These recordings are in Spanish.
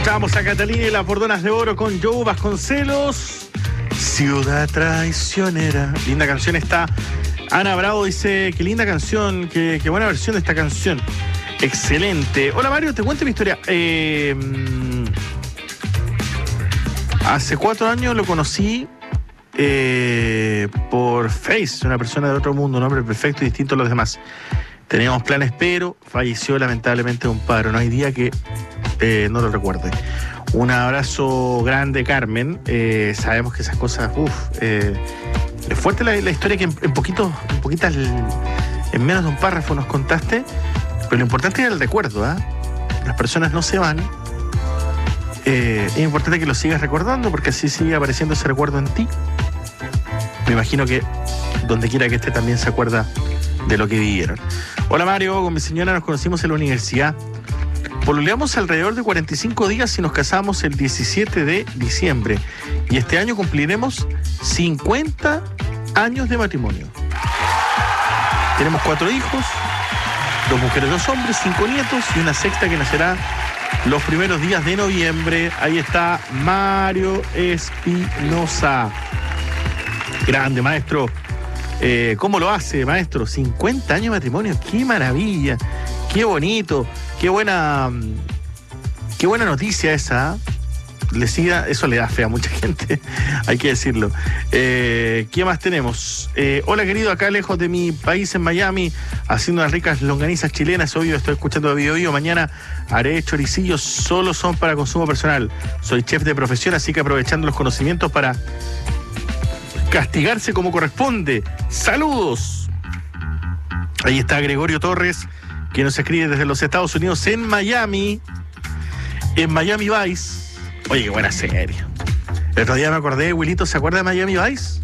Escuchamos a Catalina y las Bordonas de Oro con Joe Vasconcelos. Ciudad traicionera. Linda canción está. Ana Bravo dice, qué linda canción, qué buena versión de esta canción. Excelente. Hola Mario, te cuento mi historia. Hace 4 años lo conocí por Face, una persona de otro mundo, un hombre perfecto y distinto a los demás. Teníamos planes, pero falleció lamentablemente de un paro. No hay día que no lo recuerde. Un abrazo grande, Carmen. Sabemos que esas cosas, es fuerte la historia que en menos de un párrafo nos contaste, pero lo importante es el recuerdo, ¿eh? Las personas no se van. Es importante que lo sigas recordando porque así sigue apareciendo ese recuerdo en ti. Me imagino que donde quiera que esté también se acuerda de lo que vivieron. Hola Mario, con mi señora nos conocimos en la universidad. Pololeamos alrededor de 45 días y nos casamos el 17 de diciembre. Y este año cumpliremos 50 años de matrimonio. Tenemos 4 hijos, 2 mujeres, 2 hombres, 5 nietos y una sexta que nacerá los primeros días de noviembre. Ahí está Mario Espinosa. Grande, maestro. ¿Cómo lo hace, maestro? 50 años de matrimonio, qué maravilla, qué bonito, qué buena noticia esa. Eso le da fe a mucha gente, hay que decirlo. ¿Qué más tenemos? Hola querido, acá lejos de mi país en Miami, haciendo unas ricas longanizas chilenas. Obvio, estoy escuchando a Bio. Mañana haré choricillos, solo son para consumo personal. Soy chef de profesión, así que aprovechando los conocimientos para castigarse como corresponde. ¡Saludos! Ahí está Gregorio Torres, que nos escribe desde los Estados Unidos en Miami Vice. Oye, qué buena serie. El otro día me acordé, Wilito, ¿se acuerda de Miami Vice?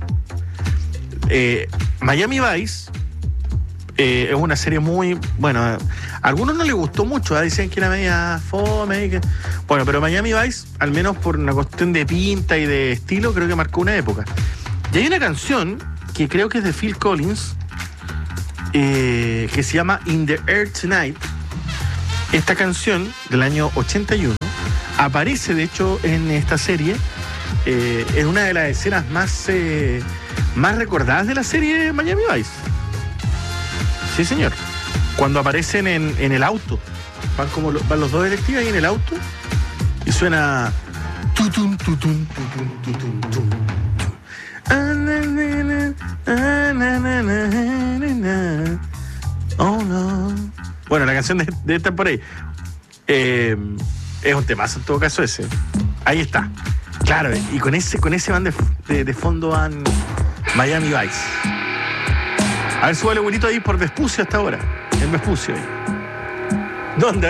Miami Vice es una serie muy... Bueno, a algunos no les gustó mucho, dicen que era media fome. Bueno, pero Miami Vice, al menos por una cuestión de pinta y de estilo, creo que marcó una época. Y hay una canción que creo que es de Phil Collins, que se llama In the Air Tonight. Esta canción del año 81 aparece, de hecho, en esta serie. Es una de las escenas más recordadas de la serie Miami Vice. Sí, señor. Cuando aparecen en el auto. Van los dos detectives ahí en el auto y suena... Tutum, tutum, tutum, tutum, tutum. Oh no. Bueno, la canción de estar por ahí. Es un temazo en todo caso ese. Ahí está. Claro, y con ese van de fondo van Miami Vice. A ver, súbale abuelito ahí por Vespucio hasta ahora. En Vespucio ahí. ¿Dónde? A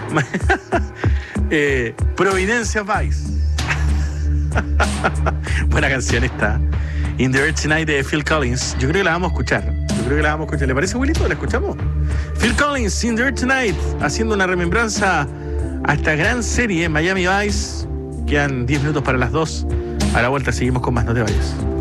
ver. Providencia Vice. Buena canción esta. In the Air Tonight de Phil Collins. Yo creo que la vamos a escuchar. ¿Le parece, abuelito? ¿La escuchamos? Phil Collins, In the Air Tonight, haciendo una remembranza a esta gran serie Miami Vice. Quedan 10 minutos para las 2. A la vuelta seguimos con más, no te vayas.